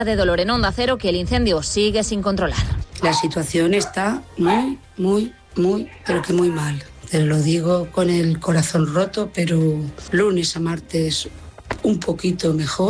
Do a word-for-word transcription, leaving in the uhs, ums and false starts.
De Dolor en Onda Cero que el incendio sigue sin controlar. La situación está muy, muy, muy, pero que muy mal. Te lo digo con el corazón roto, pero lunes a martes un poquito mejor.